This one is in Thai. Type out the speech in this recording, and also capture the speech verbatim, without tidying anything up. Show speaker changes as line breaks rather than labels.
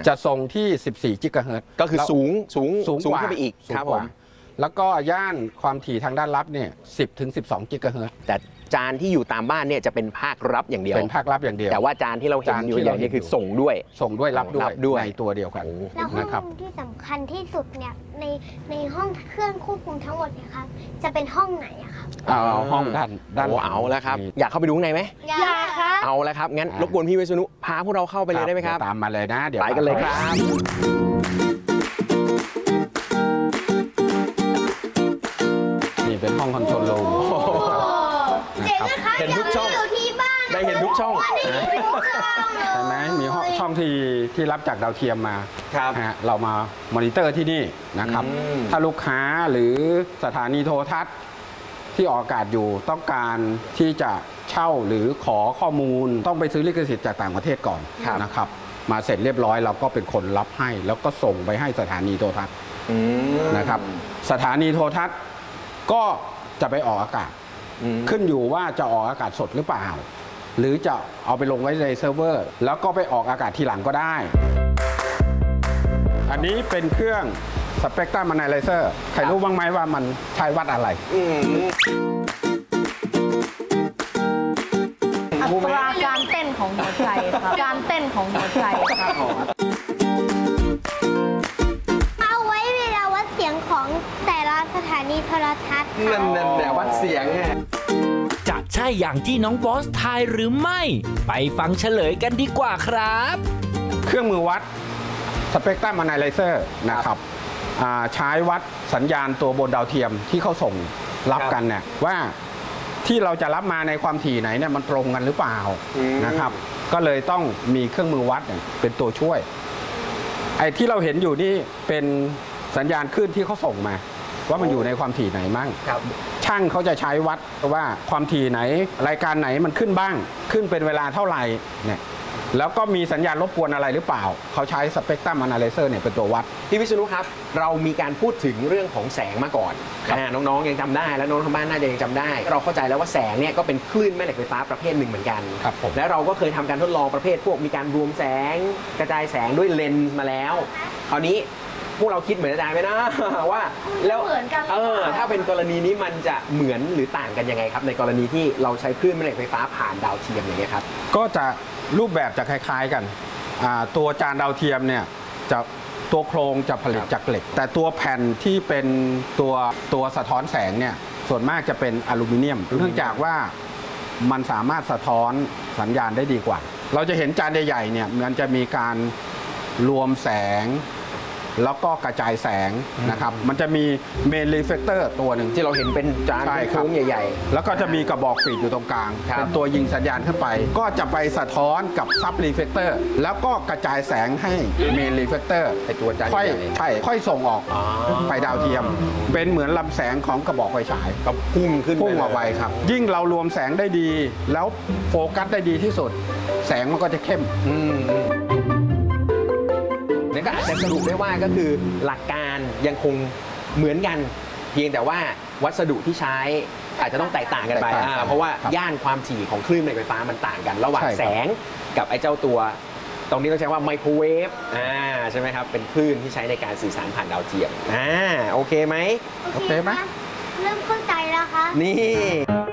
จะส่งที่สิบสี่กิกะเฮิรตซ์
ก็คือสูงสูง
สูงกว่า
ขึ้นไปอีกครับผม
แล้วก็ย่านความถี่ทางด้านรับเนี่ยสิบถึงสิบสองกิกะเฮิรตซ์
แต่จานที่อยู่ตามบ้านเนี่ยจะเป็นภาครับอย่างเดียว
เป็นภาครับอย่างเดียว
แต่ว่าจานที่เราเห็นอยู่อย่างนี้คือส่งด้วย
ส่งด้วยรับด้วยในตัวเดียวกัน
แล้วห้องที่สำคัญที่สุดเนี่ยในในห้องเครื่องควบคุมทั้งหมดเนี่ยครับจะเป็นห้องไหนอะครับ
เอาห้องด้านด้าน
เอาแล้วครับอยากเข้าไปดูข้างในไหม
อยากครับ
เอาแล้วครับงั้นรบกวนพี่วิษณุพาพวกเราเข้าไปเลยได้ไหมครับ
ตามมาเลยนะเดี๋ยว
ไปกันเลยครับ
นี่เป็นห้องคอนโทรลรูม
เจ๋งนะคะ
เห็นทุกช่องได้เห็นทุกช่อง
ใช่ไหมมีช่องที่ที่รับจากดาวเทียมมา
ครับ
เรามามอนิเตอร์ที่นี่นะครับถ้าลูกค้าหรือสถานีโทรทัศน์ที่ออกอากาศอยู่ต้องการที่จะเช่าหรือขอข้อมูลต้องไปซื้อลิขสิทธิ์จากต่างประเทศก่อนนะครับมาเสร็จเรียบร้อยเราก็เป็นคนรับให้แล้วก็ส่งไปให้สถานีโทรทัศน์นะครับสถานีโทรทัศน์ก็จะไปออกอากาศขึ้นอยู่ว่าจะออกอากาศสดหรือเปล่าหรือจะเอาไปลงไว้ในเซิร์ฟเวอร์แล้วก็ไปออกอากาศทีหลังก็ได้อันนี้เป็นเครื่อง Spectrum Analyzer ใครรู้บ้างไหมว่ามันใช้วัดอะไร
อัตราการเต้นของหัวใจครับการเต้นของหัวใจครับ
เอาไว้เวลาวัดเสียงของแต่ละสถานีโทรทัศน์
นั่นนั่นแหละวัดเสียงไง
จะใช่อย่างที่น้องบอสทายหรือไม่ไปฟังเฉลยกันดีกว่าครับ
เครื่องมือวัด Spectrum Analyzer นะครับใช้วัดสัญญาณตัวบนดาวเทียมที่เขาส่งรับกันเนี่ยว่าที่เราจะรับมาในความถี่ไหนเนี่ยมันตรงกันหรือเปล่านะครับก็เลยต้องมีเครื่องมือวัดเป็นตัวช่วยไอ้ที่เราเห็นอยู่นี่เป็นสัญญาณคลื่นที่เขาส่งมาว่ามันอยู่ในความถี่ไหนมั่งช่างเขาจะใช้วัดว่าความถี่ไหนรายการไหนมันขึ้นบ้างขึ้นเป็นเวลาเท่าไหร่เนี่ยแล้วก็มีสัญญาณรบกวนอะไรหรือเปล่าเขาใช้ Spectrum Analyzer เนี่ยเป็นตัววัด
พี่วิษณุครับเรามีการพูดถึงเรื่องของแสงมาก่อนน้องๆยังจำได้และน้องทางบ้านน่าจะยังจำได้เราเข้าใจแล้วว่าแสงเนี่ยก็เป็นคลื่นแม่เหล็กไฟฟ้าประเภทหนึ่งเหมือนกันและเราก็เคยทำการทดลองประเภทพวกมีการรวมแสงกระจายแสงด้วยเลนส์มาแล้วคราวนี้พวกเราคิดเหมือนอาจารย์ไหมนะว่าแล้วเออถ้าเป็นกรณีนี้มันจะเหมือนหรือต่างกันยังไงครับในกรณีที่เราใช้คลื่นแม่เหล็กไฟฟ้าผ่านดาวเทียมอย่างเงี้ยครับ
ก็จะรูปแบบจะคล้ายๆกันตัวจานดาวเทียมเนี่ยจะตัวโครงจะผลิตจากเหล็กแต่ตัวแผ่นที่เป็นตัวตัวสะท้อนแสงเนี่ยส่วนมากจะเป็นอลูมิเนียมเนื่องจากว่ามันสามารถสะท้อนสัญญาณได้ดีกว่าเราจะเห็นจานใหญ่ๆเนี่ยมันจะมีการรวมแสงแล้วก็กระจายแสงนะครับมันจะมีเมนรีเฟลเตอร์ตัวหนึ่ง
ที่เราเห็นเป็นจานโค้งใหญ่
ๆแล้วก็จะมีกระบอกฟีดอยู่ตรงกลางเป็นตัวยิงสัญญาณขึ้นไปก็จะไปสะท้อนกับซับรีเฟลเตอร์แล้วก็กระจายแสงให้เมนรีเฟลเตอร์
ไอตัวจาน
ค่อยใช่ค่อยส่งออกไปดาวเทียมเป็นเหมือนลำแสงของกระบอกไฟฉาย
ก็พุ่งขึ้น
พุ่งออกไปครับยิ่งเรารวมแสงได้ดีแล้วโฟกัสได้ดีที่สุดแสงมันก็จะเข้ม
นั่นก็อาจจะสรุปได้ว่าก็คือหลักการยังคงเหมือนกันเพียงแต่ว่าวัสดุที่ใช้อาจจะต้องแตกต่างกันไปเพราะว่าย่านความถี่ของคลื่นแม่เหล็กไฟฟ้ามันต่างกันระหว่างแสงกับไอ้เจ้าตัวตรงนี้ต้องใช้ว่าไมโครเวฟอ่าใช่ไหมครับเป็นคลื่นที่ใช้ในการสื่อสารผ่านดาวเทียมอ่าโอเคไหม
โอเคไหมเริ่มเข้าใจแล้วครับ
นี่